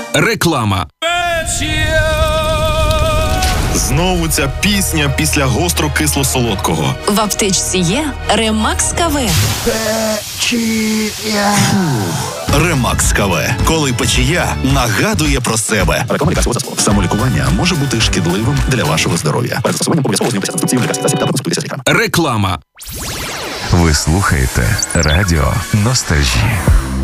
Реклама. Знову ця пісня після гостро-кисло-солодкого. В аптечці є Ремакс КВ. Ремакс КВ. Коли печія нагадує про себе. Реклама лікарського засобу. Самолікування може бути шкідливим для вашого здоров'я. Перед застосуванням обов'язково знайомтеся з інструкцією лікарських засіб та консультуйтеся з лікарем. Реклама. Ви слухаєте Радіо Ностальжі.